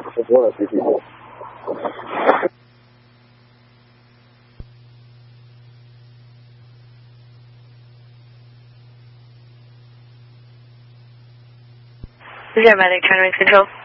吃多了，谢谢。 This is Airmatic Turn Control.